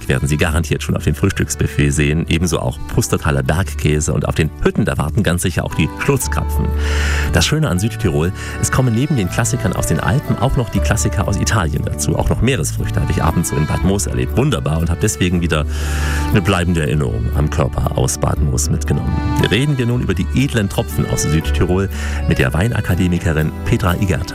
Honig werden Sie garantiert schon auf dem Frühstücksbuffet sehen, ebenso auch Pustertaler Bergkäse und auf den Hütten, da warten ganz sicher auch die Schlutzkrapfen. Das Schöne an Südtirol, es kommen neben den Klassikern aus den Alpen auch noch die Klassiker aus Italien dazu. Auch noch Meeresfrüchte habe ich abends so in Bad Moos erlebt. Wunderbar, und habe deswegen wieder eine bleibende Erinnerung am Körper aus Bad Moos mitgenommen. Reden wir nun über die edlen Tropfen aus Südtirol mit der Weinakademikerin Petra Igerta.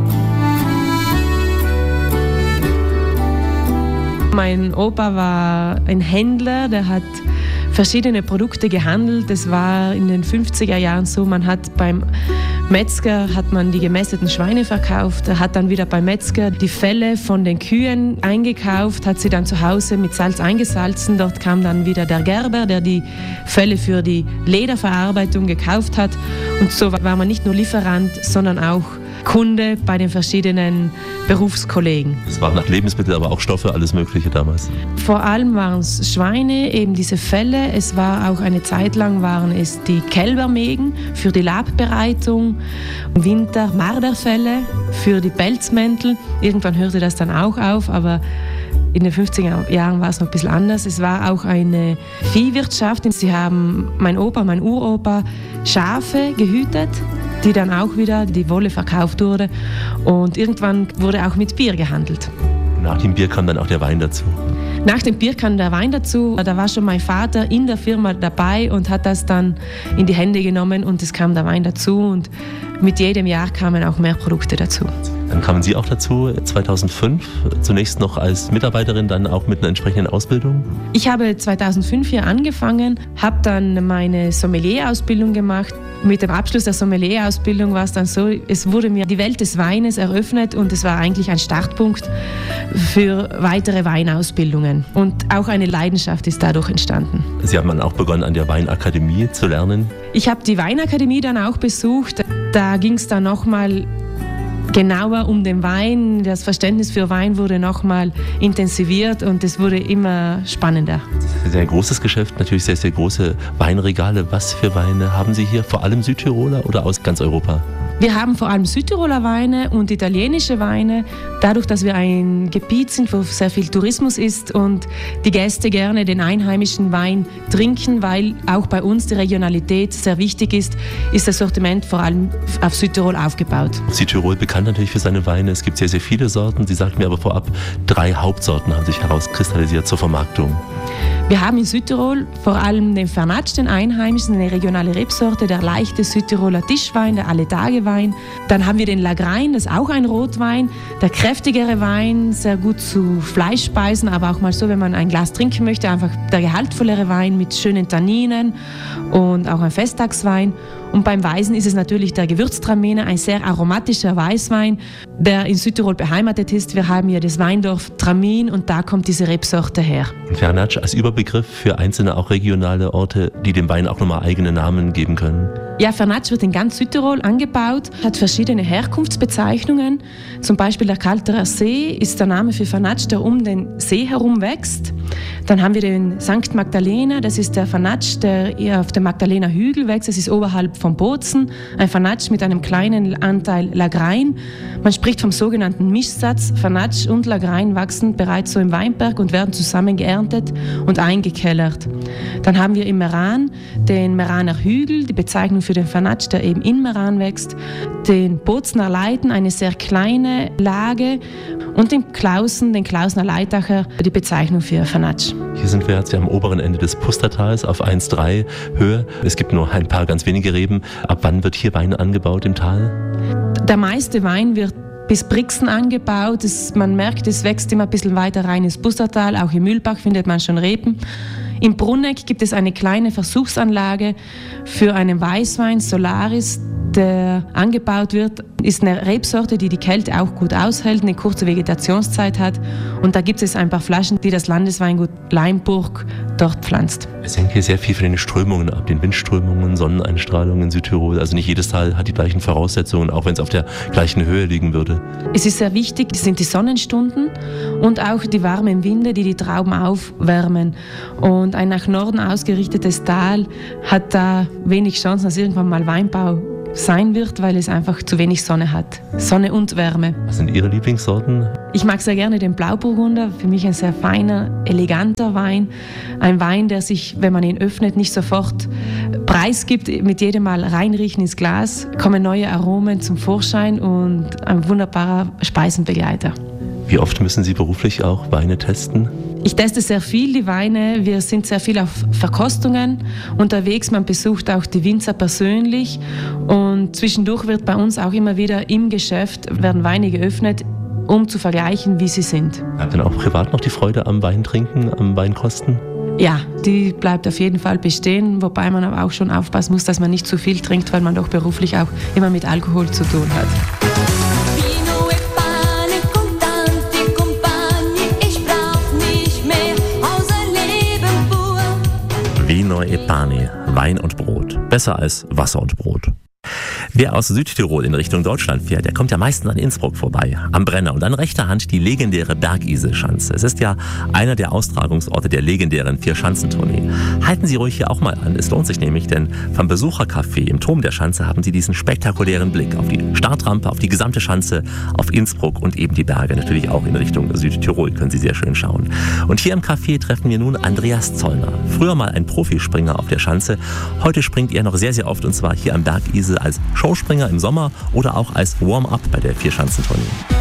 Mein Opa war ein Händler, der hat verschiedene Produkte gehandelt. Das war in den 50er Jahren so, man hat beim Metzger hat man die gemästeten Schweine verkauft, er hat dann wieder beim Metzger die Felle von den Kühen eingekauft, hat sie dann zu Hause mit Salz eingesalzen. Dort kam dann wieder der Gerber, der die Felle für die Lederverarbeitung gekauft hat. Und so war man nicht nur Lieferant, sondern auch Kunde bei den verschiedenen Berufskollegen. Es waren nach Lebensmitteln, aber auch Stoffe, alles Mögliche damals. Vor allem waren es Schweine, eben diese Felle. Es war auch eine Zeit lang waren es die Kälbermägen für die Labbereitung, im Winter Marderfelle für die Pelzmäntel. Irgendwann hörte das dann auch auf, aber in den 50er Jahren war es noch ein bisschen anders. Es war auch eine Viehwirtschaft. Sie haben, mein Opa, mein Uropa, Schafe gehütet, die dann auch wieder die Wolle verkauft wurde. Und irgendwann wurde auch mit Bier gehandelt. Nach dem Bier kam dann auch der Wein dazu? Nach dem Bier kam der Wein dazu. Da war schon mein Vater in der Firma dabei und hat das dann in die Hände genommen und es kam der Wein dazu. Und mit jedem Jahr kamen auch mehr Produkte dazu. Dann kamen Sie auch dazu, 2005, zunächst noch als Mitarbeiterin, dann auch mit einer entsprechenden Ausbildung? Ich habe 2005 hier angefangen, habe dann meine Sommelier-Ausbildung gemacht. Mit dem Abschluss der Sommelier-Ausbildung war es dann so, es wurde mir die Welt des Weines eröffnet und es war eigentlich ein Startpunkt für weitere Weinausbildungen. Und auch eine Leidenschaft ist dadurch entstanden. Sie haben dann auch begonnen, an der Weinakademie zu lernen? Ich habe die Weinakademie dann auch besucht. Da ging es dann nochmal genauer um den Wein. Das Verständnis für Wein wurde nochmal intensiviert und es wurde immer spannender. Das ist ein großes Geschäft, natürlich sehr, sehr große Weinregale. Was für Weine haben Sie hier? Vor allem Südtiroler oder aus ganz Europa? Wir haben vor allem Südtiroler Weine und italienische Weine. Dadurch, dass wir ein Gebiet sind, wo sehr viel Tourismus ist und die Gäste gerne den einheimischen Wein trinken, weil auch bei uns die Regionalität sehr wichtig ist, ist das Sortiment vor allem auf Südtirol aufgebaut. Südtirol bekannt natürlich für seine Weine. Es gibt sehr, sehr viele Sorten. Sie sagten mir aber vorab, 3 Hauptsorten haben sich herauskristallisiert zur Vermarktung. Wir haben in Südtirol vor allem den Vernatsch, den einheimischen, eine regionale Rebsorte, der leichte Südtiroler Tischwein, der Alle-Tage-Wein. Dann haben wir den Lagrein, das ist auch ein Rotwein, der kräftigere Wein, sehr gut zu Fleischspeisen, aber auch mal so, wenn man ein Glas trinken möchte, einfach der gehaltvollere Wein mit schönen Tanninen und auch ein Festtagswein. Und beim Weißen ist es natürlich der Gewürztraminer, ein sehr aromatischer Weißwein, der in Südtirol beheimatet ist. Wir haben hier das Weindorf Tramin und da kommt diese Rebsorte her. Vernatsch als Überbegriff für einzelne auch regionale Orte, die dem Wein auch nochmal eigene Namen geben können? Ja, Vernatsch wird in ganz Südtirol angebaut, hat verschiedene Herkunftsbezeichnungen. Zum Beispiel der Kalterer See ist der Name für Vernatsch, der um den See herum wächst. Dann haben wir den St. Magdalena, das ist der Vernatsch, der eher auf dem Magdalener Hügel wächst. Das ist oberhalb von Bozen, ein Vernatsch mit einem kleinen Anteil Lagrein. Man spricht vom sogenannten Mischsatz. Vernatsch und Lagrein wachsen bereits so im Weinberg und werden zusammen geerntet und eingekellert. Dann haben wir im Meran den Meraner Hügel, die Bezeichnung für den Vernatsch, der eben in Meran wächst, den Bozner Leiten, eine sehr kleine Lage, und den Klausner Leitacher, die Bezeichnung für Vernatsch. Hier sind wir jetzt am oberen Ende des Pustertals auf 1,3 Höhe. Es gibt nur ein paar ganz wenige Reben. Ab wann wird hier Wein angebaut im Tal? Der meiste Wein wird bis Brixen angebaut. Man merkt, es wächst immer ein bisschen weiter rein ins Pustertal. Auch im Mühlbach findet man schon Reben. Im Brunneck gibt es eine kleine Versuchsanlage für einen Weißwein, Solaris, der angebaut wird. Ist eine Rebsorte, die die Kälte auch gut aushält, eine kurze Vegetationszeit hat. Und da gibt es ein paar Flaschen, die das Landesweingut Leimburg dort pflanzt. Es hängt hier sehr viel von den Strömungen ab, den Windströmungen, Sonneneinstrahlung in Südtirol. Also nicht jedes Tal hat die gleichen Voraussetzungen, auch wenn es auf der gleichen Höhe liegen würde. Es ist sehr wichtig, das sind die Sonnenstunden und auch die warmen Winde, die die Trauben aufwärmen. Und ein nach Norden ausgerichtetes Tal hat da wenig Chancen, dass irgendwann mal Weinbau sein wird, weil es einfach zu wenig Sonne hat. Sonne und Wärme. Was sind Ihre Lieblingssorten? Ich mag sehr gerne den Blauburgunder, für mich ein sehr feiner, eleganter Wein. Ein Wein, der sich, wenn man ihn öffnet, nicht sofort preisgibt. Mit jedem Mal reinriechen ins Glas kommen neue Aromen zum Vorschein und ein wunderbarer Speisenbegleiter. Wie oft müssen Sie beruflich auch Weine testen? Ich teste sehr viel die Weine. Wir sind sehr viel auf Verkostungen unterwegs. Man besucht auch die Winzer persönlich. Und zwischendurch wird bei uns auch immer wieder im Geschäft werden Weine geöffnet, um zu vergleichen, wie sie sind. Habt ihr denn auch privat noch die Freude am Weintrinken, am Weinkosten? Ja, die bleibt auf jeden Fall bestehen, wobei man aber auch schon aufpassen muss, dass man nicht zu viel trinkt, weil man doch beruflich auch immer mit Alkohol zu tun hat. Vino e pane, Wein und Brot. Besser als Wasser und Brot. Wer aus Südtirol in Richtung Deutschland fährt, der kommt ja meistens an Innsbruck vorbei, am Brenner und an rechter Hand die legendäre Bergiselschanze. Es ist ja einer der Austragungsorte der legendären Vierschanzentournee. Halten Sie ruhig hier auch mal an, es lohnt sich nämlich, denn vom Besuchercafé im Turm der Schanze haben Sie diesen spektakulären Blick auf die Startrampe, auf die gesamte Schanze, auf Innsbruck und eben die Berge, natürlich auch in Richtung Südtirol können Sie sehr schön schauen. Und hier im Café treffen wir nun Andreas Zollner, früher mal ein Profispringer auf der Schanze. Heute springt er noch sehr, sehr oft und zwar hier am Bergisel als Showspringer im Sommer oder auch als Warm-up bei der Vierschanzentournee.